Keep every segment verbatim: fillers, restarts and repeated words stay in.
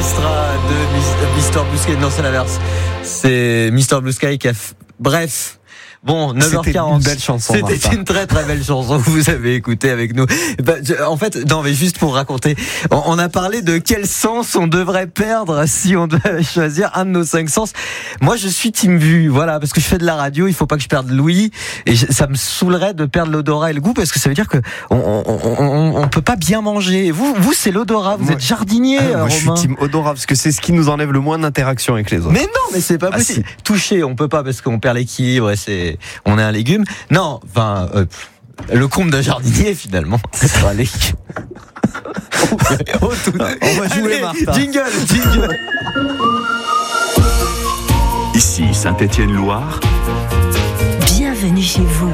Orchestra de mister Blue Sky. Non, c'est l'inverse. C'est mister Blue Sky qui a... F... Bref. Bon, neuf heures quarante. C'était une belle chanson. C'était Martha. une très très belle chanson que vous avez écoutée avec nous. Bah, je, en fait, non, mais juste pour raconter, on, on a parlé de quel sens on devrait perdre si on devait choisir un de nos cinq sens. Moi, je suis team vue, voilà, parce que je fais de la radio, il faut pas que je perde l'ouïe, et je, ça me saoulerait de perdre l'odorat et le goût, parce que ça veut dire que on, on, on, on peut pas bien manger. Vous, vous, c'est l'odorat. Vous moi, êtes jardinier, ah, moi, Romain. je suis team odorat parce que c'est ce qui nous enlève le moins d'interaction avec les autres. Mais non, mais c'est pas Ah, possible. si. Toucher, on peut pas parce qu'on perd l'équilibre et c'est, on est un légume. Non, enfin, euh, le comble d'un jardinier finalement, c'est pas les. Oh, tout... On va jouer, Allez, Martha. jingle, jingle. Ici Saint-Étienne-Loire. Bienvenue chez vous.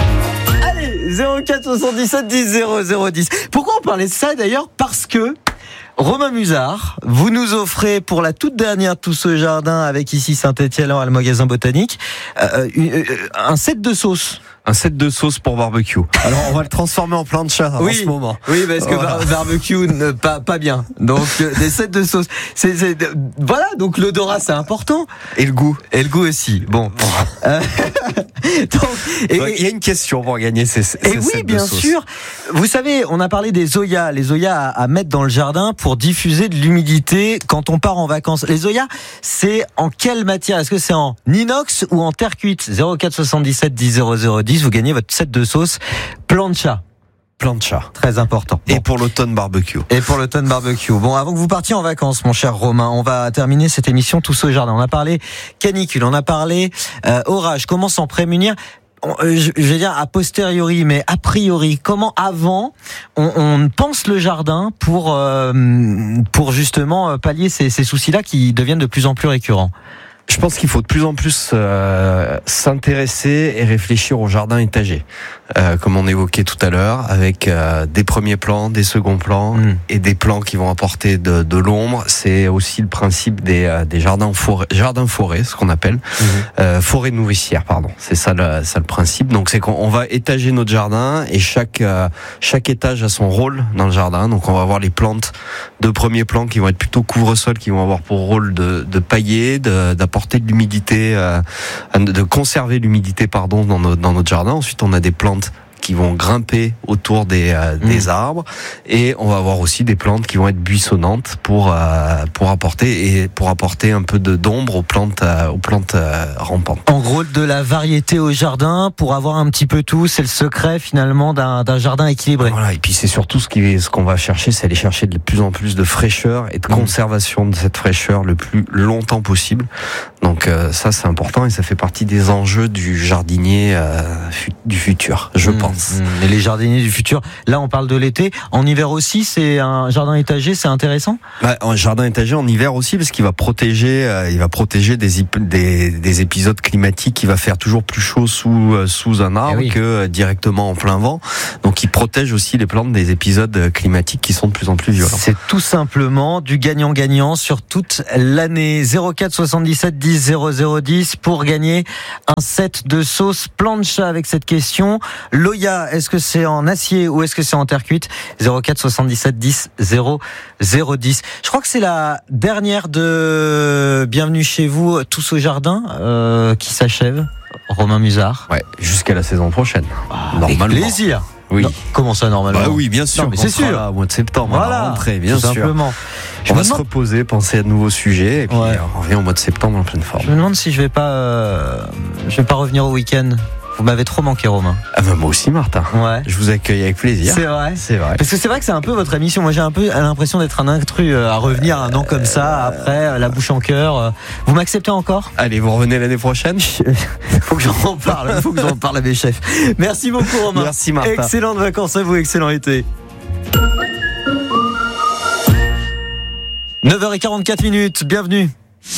Allez, zéro quatre soixante-dix-sept dix zéro zéro dix. Pourquoi on parlait de ça d'ailleurs? Parce que Romain Musard, vous nous offrez pour la toute dernière Tous au Jardin avec ici Saint-Étienne à le magasin botanique euh, euh, un set de sauces. Un set de sauce pour barbecue. Alors on va le transformer en plancha en Oui, ce moment. oui, parce que Voilà. bar- barbecue ne, pas pas bien. Donc euh, des sets de sauces. C'est, c'est voilà, donc l'odorat c'est important Et le goût. et le goût aussi. Bon. Euh, donc, et, Donc, il y a une question pour gagner ces, ces Et sets oui, de bien sauce. sûr. Vous savez, on a parlé des zoyas, les zoyas à, à mettre dans le jardin pour diffuser de l'humidité quand on part en vacances. Les zoyas, c'est en quelle matière? Est-ce que c'est en inox ou en terre cuite? zéro quatre soixante-dix-sept dix zéro zéro dix, vous gagnez votre set de sauce plancha. Plancha. Très important. Et Bon. pour l'automne barbecue. Et pour l'automne barbecue. Bon, avant que vous partiez en vacances, mon cher Romain, on va terminer cette émission Tous au Jardin. On a parlé canicule, on a parlé euh, orage, comment s'en prémunir. On, euh, je, je vais dire a posteriori, mais a priori, comment avant on, on pense le jardin pour euh, pour justement pallier ces, ces soucis-là qui deviennent de plus en plus récurrents. Je pense qu'il faut de plus en plus euh, s'intéresser et réfléchir au jardin étagé, euh, comme on évoquait tout à l'heure, avec euh, des premiers plans, des seconds plans Mmh. et des plans qui vont apporter de, de l'ombre. C'est aussi le principe des, euh, des jardins forêt, jardins forêt, ce qu'on appelle Mmh. euh, forêt nourricière, pardon. C'est ça le, ça le principe. Donc c'est qu'on on va étager notre jardin et chaque euh, chaque étage a son rôle dans le jardin. Donc on va avoir les plantes de premier plan qui vont être plutôt couvre-sol, qui vont avoir pour rôle de, de pailler, de, d'apporter de l'humidité, euh, de conserver l'humidité pardon dans, nos, dans notre jardin. Ensuite on a des plantes qui vont grimper autour des, euh, des Mmh. arbres et on va avoir aussi des plantes qui vont être buissonnantes pour euh, pour apporter et pour apporter un peu de d'ombre aux plantes euh, aux plantes euh, rampantes. En gros, de la variété au jardin pour avoir un petit peu tout, c'est le secret finalement d'un, d'un jardin équilibré. Voilà, et puis c'est surtout ce qui ce qu'on va chercher, c'est aller chercher de plus en plus de fraîcheur et de Mmh. conservation de cette fraîcheur le plus longtemps possible. Donc euh, ça c'est important et ça fait partie des enjeux du jardinier euh, fu- du futur, je Mmh, pense. mmh. Et les jardiniers du futur, là on parle de l'été, en hiver aussi, c'est un jardin étagé, c'est intéressant. Bah, un jardin étagé en hiver aussi parce qu'il va protéger, euh, il va protéger des, ip- des des épisodes climatiques. Il va faire toujours plus chaud sous euh, sous un arbre Eh oui. que euh, directement en plein vent. Donc il protège aussi les plantes des épisodes euh, climatiques qui sont de plus en plus violents. C'est tout simplement du gagnant-gagnant sur toute l'année. zéro quatre soixante-dix-sept dix zéro zéro dix pour gagner un set de sauce plancha avec cette question. L'Oya, est-ce que c'est en acier ou est-ce que c'est en terre cuite? zéro quatre soixante-dix-sept dix zéro zéro dix. Je crois que c'est la dernière de Bienvenue chez vous, Tous au Jardin, euh, qui s'achève. Romain Musard. Ouais, jusqu'à la saison prochaine. Avec Normalement. plaisir. Oui. Non, comment ça normalement? Bah oui, bien sûr. Non, mais on c'est sera sûr. là au mois de septembre, à la Voilà, rentrée, bien tout sûr. simplement. Je On me va se demande- reposer, penser à de nouveaux sujets, et puis Ouais. on revient au mois de septembre en pleine forme. Je me demande si je vais pas, euh, je vais pas revenir au week-end. Vous m'avez trop manqué, Romain. Ah bah moi aussi, Martin. Ouais. Je vous accueille avec plaisir. C'est vrai. C'est vrai. Parce que c'est vrai que c'est un peu votre émission. Moi, j'ai un peu l'impression d'être un intrus euh, à revenir un an comme ça, après, euh, la bouche en cœur. euh. Vous m'acceptez encore? Allez, vous revenez l'année prochaine. Faut que j'en parle. Faut que j'en parle à mes chefs. Merci beaucoup, Romain. Merci, Martha. Excellentes vacances à vous. Excellent été. neuf heures quarante-quatre minutes. Bienvenue.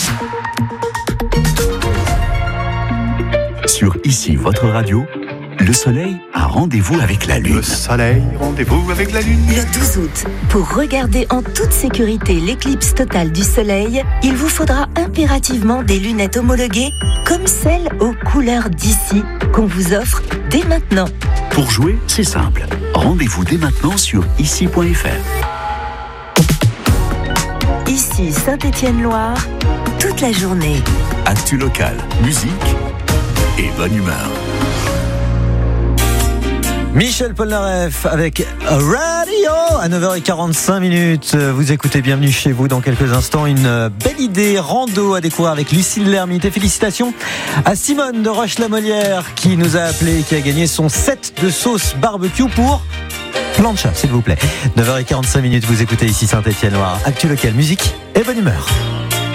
Sur Ici votre radio, le soleil a rendez-vous avec la lune. Le soleil, rendez-vous avec la lune. Le douze août, pour regarder en toute sécurité l'éclipse totale du soleil, il vous faudra impérativement des lunettes homologuées comme celles aux couleurs d'ici qu'on vous offre dès maintenant. Pour jouer, c'est simple. Rendez-vous dès maintenant sur ici point f r. Ici Saint-Étienne-Loire, toute la journée. Actu local, musique et bonne humeur. Michel Polnareff avec Radio à neuf heures quarante-cinq minutes. Vous écoutez Bienvenue chez vous. Dans quelques instants, une belle idée rando à découvrir avec Lucille Lermite. Et félicitations à Simone de Roche-la-Molière qui nous a appelé, qui a gagné son set de sauce barbecue pour plancha, s'il vous plaît. neuf heures quarante-cinq minutes, vous écoutez ici Saint-Étienne-Loire. Actu local, musique et bonne humeur.